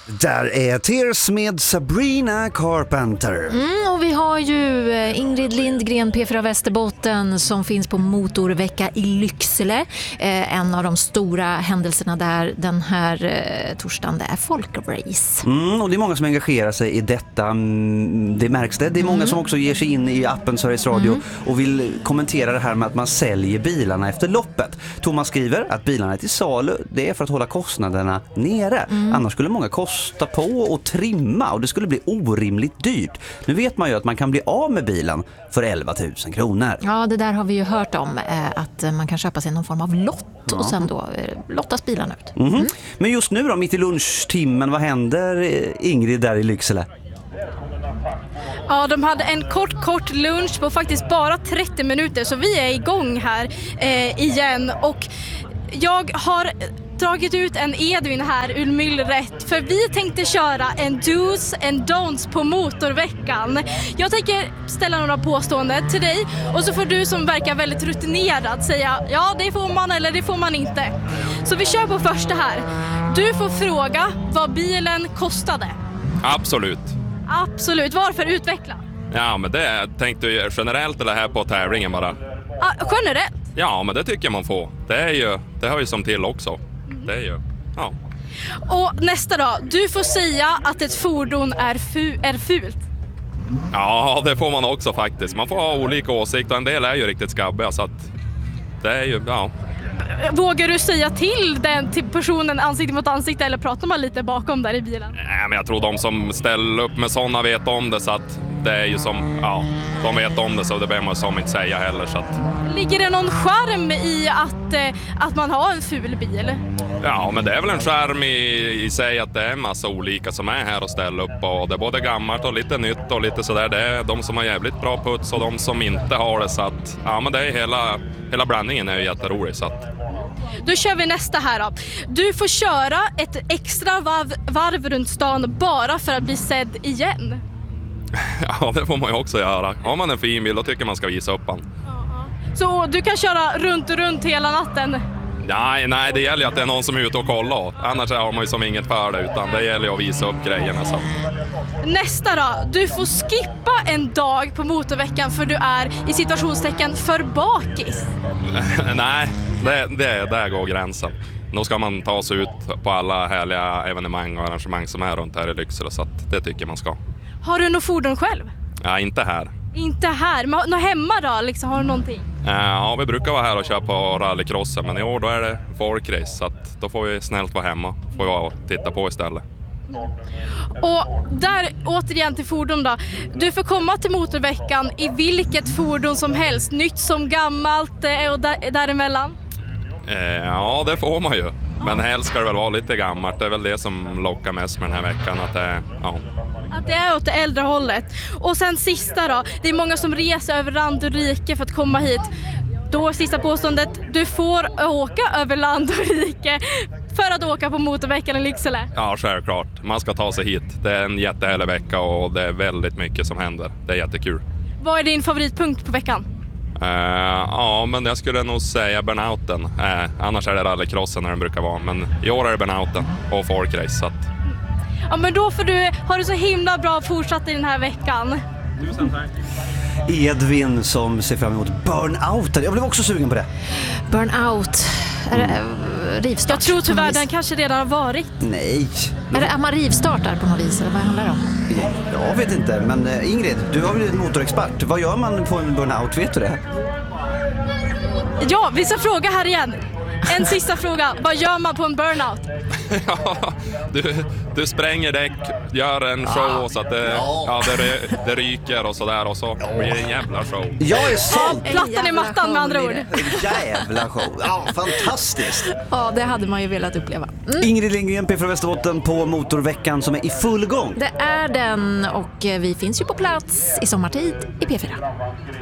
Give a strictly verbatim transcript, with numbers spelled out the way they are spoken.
Där är Tears med Sabrina Carpenter. Mm, och vi har ju Ingrid Lindgren, P fyra Västerbotten, som finns på motorvecka i Lycksele. Eh, en av de stora händelserna där den här eh, torsdagen, det är folkrace. Mm, och det är många som engagerar sig i detta. Det märks det. Det är många mm. som också ger sig in i appen Sveriges Radio mm. och vill kommentera det här med att man säljer bilarna efter loppet. Thomas skriver att bilarna är till salu. Det är för att hålla kostnaderna nere. Mm. Annars skulle många kosta på och trimma och det skulle bli orimligt dyrt. Nu vet man ju att man kan bli av med bilen för elva tusen kronor. Ja, det där har vi ju hört om, eh, att man kan köpa sig någon form av lott ja. och sen då eh, lottas bilarna ut. Mm-hmm. Mm. Men just nu då, mitt i lunchtimmen, vad händer, Ingrid, där i Lycksele? Ja, de hade en kort, kort lunch på faktiskt bara trettio minuter, så vi är igång här eh, igen. Och jag har dragit ut en Edvin här ur myllret, för vi tänkte köra en do's and don'ts på motorveckan. Jag tänker ställa några påståenden till dig och så får du som verkar väldigt rutinerad säga ja, det får man eller det får man inte. Så vi kör på första här. Du får fråga vad bilen kostade. Absolut. Absolut. Varför? Utveckla. Ja, men det tänkte jag generellt eller här på tävlingen bara. Ah, generellt? Ja, men det tycker jag man får. Det är ju, det hör ju som till också. Det är ju, ja. Och nästa då, du får säga att ett fordon är, fu- är fult. Ja, det får man också faktiskt. Man får ha olika åsikter, en del är ju riktigt skabbiga, så att det är ju, ja. Vågar du säga till den till personen ansikte mot ansikte eller pratar man lite bakom där i bilen? Nej, men jag tror de som ställer upp med sådana vet om det, så att det är ju som, ja, de vet om det, så det behöver man som inte säga heller, så att... Ligger det någon charm i att, eh, att man har en ful bil? Ja, men det är väl en charm i, i sig att det är en massa olika som är här och ställer upp, och det är både gammalt och lite nytt och lite sådär. Det är de som har jävligt bra puts och de som inte har det, så att ja, men det är hela, hela blandningen är ju jätterolig, så att... Då kör vi nästa här då. Du får köra ett extra varv, varv runt stan bara för att bli sedd igen. Ja, det får man ju också göra. Har man en fin bil, då tycker man ska visa upp den. Så du kan köra runt och runt hela natten? Nej, nej, det gäller ju att det är någon som är ute och kollar. Annars har man ju som inget för det, utan det gäller ju att visa upp grejerna. Så. Nästa då. Du får skippa en dag på motorveckan för du är i situationstecken för bakis. Nej, det, det, där går gränsen. Då ska man ta sig ut på alla härliga evenemang och arrangemang som är runt här i Lycksele, så att det tycker man ska. Har du något fordon själv? Ja, inte här. Inte här, men nå hemma då? Liksom, har du någonting? Ja, vi brukar vara här och köra på rallycrossen, men i år då är det folkrace, så att då får vi snällt vara hemma. Får vi vara och titta på istället. Och där återigen till fordon då. Du får komma till motorveckan i vilket fordon som helst, nytt som gammalt och där, däremellan. Ja, det får man ju. Men helst ska det väl vara lite gammalt. Det är väl det som lockar mest med den här veckan, att det, ja. Att det är åt det äldre hållet. Och sen sista då. Det är många som reser över land och rike för att komma hit. Då sista påståendet. Du får åka över land och rike för att åka på motorveckan i Lycksele. Ja, självklart. Man ska ta sig hit. Det är en jättehärlig vecka och det är väldigt mycket som händer. Det är jättekul. Vad är din favoritpunkt på veckan? Uh, ja, men jag skulle nog säga burnouten. Uh, annars är det rallycrossen när den brukar vara. Men i år är det burnouten och folkrace, så att... Ja, men då får du, har du så himla bra fortsatt i den här veckan. Tusen tack. Edvin som ser fram emot burnouten. Jag blev också sugen på det. Burnout. Är det rivstart? Jag tror tyvärr den kanske redan har varit. Nej. Är det att man rivstartar på något vis, eller vad handlar det om? Jag vet inte, men Ingrid, du har blivit motorexpert. Vad gör man på en burnout, vet du det? Ja, vi ska fråga här igen. En sista fråga. Vad gör man på en burnout? Ja, du, du spränger däck, gör en show ah, så att det, ja. Ja, det, det ryker och sådär, och så blir det en jävla show. Jag är såld! Ja, plattan i mattan med andra ord. En jävla show. Ja, fantastiskt. Ja, det hade man ju velat uppleva. Mm. Ingrid Lindgren, P fyra Västerbotten på motorveckan som är i full gång. Det är den, och vi finns ju på plats i sommartid i P fyra.